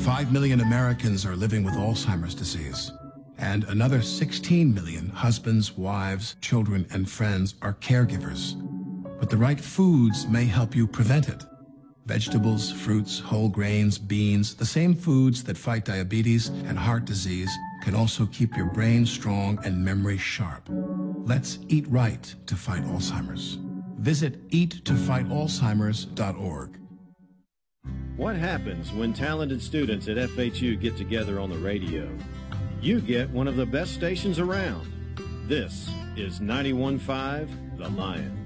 5 million Americans are living with Alzheimer's disease, and another 16 million husbands, wives, children, and friends are caregivers. But the right foods may help you prevent it. Vegetables, fruits, whole grains, beans, the same foods that fight diabetes and heart disease can also keep your brain strong and memory sharp. Let's eat right to fight Alzheimer's. Visit eattofightalzheimers.org. What happens when talented students at FHU get together on the radio? You get one of the best stations around. This is 91.5 The Lion.